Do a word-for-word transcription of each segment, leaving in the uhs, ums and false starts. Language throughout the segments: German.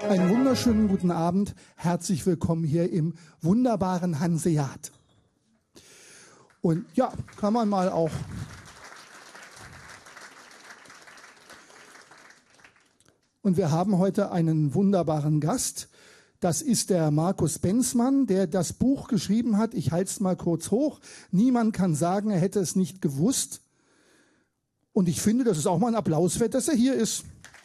Einen wunderschönen guten Abend. Herzlich willkommen hier im wunderbaren Hanseat. Und ja, kann man mal auch... Und wir haben heute einen wunderbaren Gast. Das ist der Markus Benzmann, der das Buch geschrieben hat. Ich halte es mal kurz hoch. Niemand kann sagen, er hätte es nicht gewusst. Und ich finde, das ist auch mal ein Applaus wert, dass er hier ist.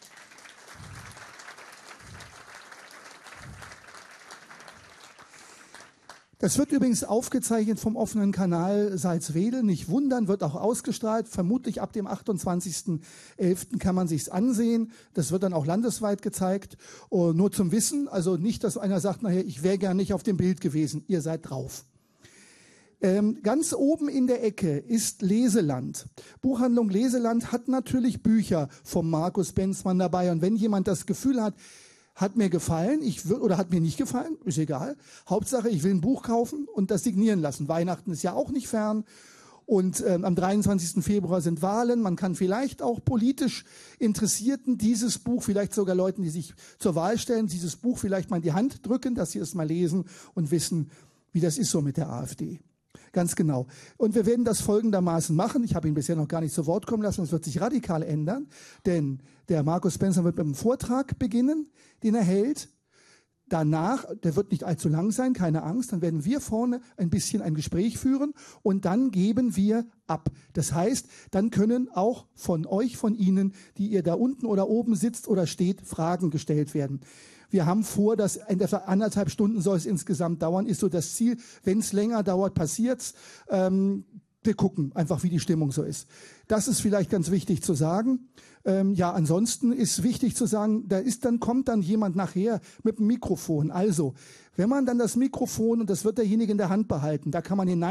Das wird übrigens aufgezeichnet vom offenen Kanal Salzwedel. Nicht wundern, wird auch ausgestrahlt. Vermutlich ab dem achtundzwanzigsten elften kann man sich's ansehen. Das wird dann auch landesweit gezeigt. Und nur zum Wissen, also nicht, dass einer sagt, nachher, ich wäre gern nicht auf dem Bild gewesen. Ihr seid drauf. Ähm, ganz oben in der Ecke ist Leseland. Buchhandlung Leseland hat natürlich Bücher vom Markus Benzmann dabei. Und wenn jemand das Gefühl hat, hat mir gefallen, ich will, oder hat mir nicht gefallen, ist egal. Hauptsache, ich will ein Buch kaufen und das signieren lassen. Weihnachten ist ja auch nicht fern. Und ähm, am dreiundzwanzigsten Februar sind Wahlen. Man kann vielleicht auch politisch Interessierten dieses Buch, vielleicht sogar Leuten, die sich zur Wahl stellen, dieses Buch vielleicht mal in die Hand drücken, dass sie es mal lesen und wissen, wie das ist so mit der AfD. Ganz genau. Und wir werden das folgendermaßen machen. Ich habe ihn bisher noch gar nicht zu Wort kommen lassen. Es wird sich radikal ändern, denn der Markus Benzmann wird mit einem Vortrag beginnen, den er hält. Danach, der wird nicht allzu lang sein, keine Angst, dann werden wir vorne ein bisschen ein Gespräch führen und dann geben wir ab. Das heißt, dann können auch von euch, von Ihnen, die ihr da unten oder oben sitzt oder steht, Fragen gestellt werden. Wir haben vor, dass etwa anderthalb Stunden soll es insgesamt dauern, ist so das Ziel. Wenn es länger dauert, passiert's. Ähm, wir gucken einfach, wie die Stimmung so ist. Das ist vielleicht ganz wichtig zu sagen. Ähm, ja, ansonsten ist wichtig zu sagen, da ist dann kommt dann jemand nachher mit dem Mikrofon. Also, wenn man dann das Mikrofon, und das wird derjenige in der Hand behalten, da kann man hinein